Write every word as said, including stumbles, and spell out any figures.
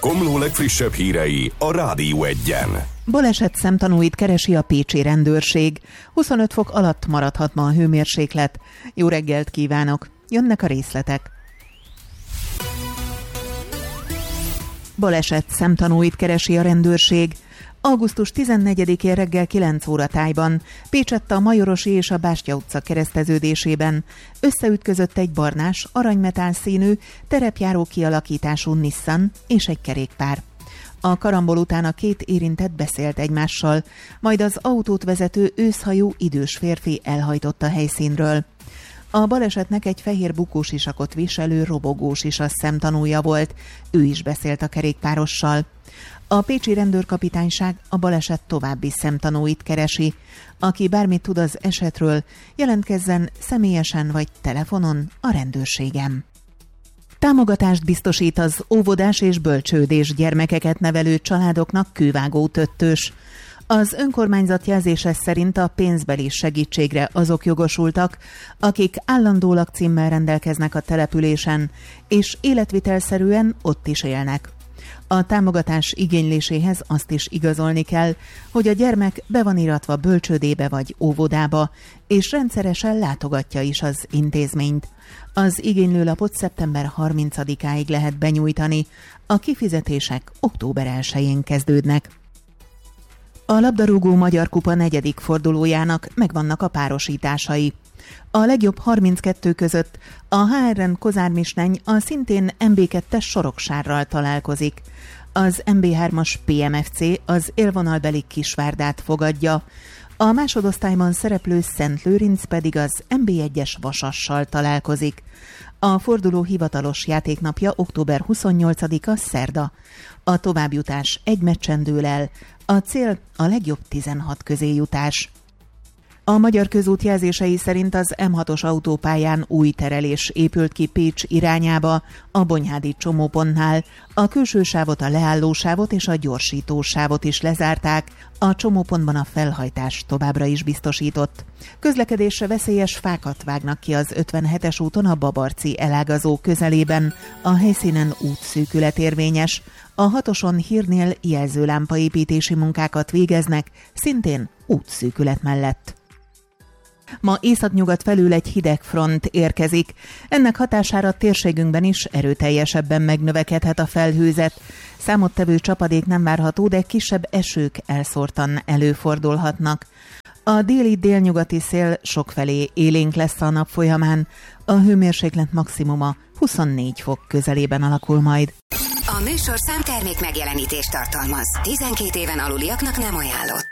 Komló legfrissebb hírei a Rádió Egyen. Baleset szemtanúit keresi a pécsi rendőrség. huszonöt fok alatt maradhat ma a hőmérséklet. Jó reggelt kívánok! Jönnek a részletek. Baleset szemtanúit keresi a rendőrség. augusztus tizennegyedikén reggel kilenc óra tájban Pécsett a Majorosi és a Bástya utca kereszteződésében összeütközött egy barnás, aranymetál színű, terepjáró kialakítású Nissan és egy kerékpár. A karambol után a két érintett beszélt egymással, majd az autót vezető őszhajú idős férfi elhajtott a helyszínről. A balesetnek egy fehér bukósisakot viselő robogós is a szemtanúja volt, ő is beszélt a kerékpárossal. A pécsi rendőrkapitányság a baleset további szemtanúit keresi. Aki bármit tud az esetről, jelentkezzen személyesen vagy telefonon a rendőrségem. Támogatást biztosít az óvodás és bölcsődés gyermekeket nevelő családoknak Kővágó Töttös. Az önkormányzat jelzése szerint a pénzbeli segítségre azok jogosultak, akik állandó lakcímmel rendelkeznek a településen, és életvitelszerűen ott is élnek. A támogatás igényléséhez azt is igazolni kell, hogy a gyermek be van iratva bölcsődébe vagy óvodába, és rendszeresen látogatja is az intézményt. Az igénylőlapot szeptember harmincadikáig lehet benyújtani, a kifizetések október elsején kezdődnek. A labdarúgó Magyar Kupa negyedik fordulójának megvannak a párosításai. A legjobb harminckettő között a há er en Kozármisneny a szintén em bé kettes Soroksárral találkozik. Az em bé hármas pé em ef cé az élvonalbeli Kisvárdát fogadja. A másodosztályban szereplő Szent Lőrinc pedig az em bé egyes Vasassal találkozik. A forduló hivatalos játéknapja október huszonnyolcadika szerda. A továbbjutás egy meccsen dől el, a cél a legjobb tizenhat közé jutás. A Magyar Közút jelzései szerint az em hatos autópályán új terelés épült ki Pécs irányába, a Bonyhádi csomópontnál. A külső sávot, a leállósávot és a gyorsítósávot is lezárták, a csomópontban a felhajtás továbbra is biztosított. Közlekedésre veszélyes fákat vágnak ki az ötvenhetes úton a Babarci elágazó közelében, a helyszínen útszűkület érvényes. A hatoson hírnél jelzőlámpaépítési munkákat végeznek, szintén útszűkület mellett. Ma északnyugat felül egy hideg front érkezik. Ennek hatására térségünkben is erőteljesebben megnövekedhet a felhőzet. Számottevő csapadék nem várható, de kisebb esők elszórtan előfordulhatnak. A déli-délnyugati szél sokfelé élénk lesz a nap folyamán. A hőmérséklet maximuma huszonnégy fok közelében alakul majd. A műsorszám termék megjelenítést tartalmaz. tizenkét éven aluliaknak nem ajánlott.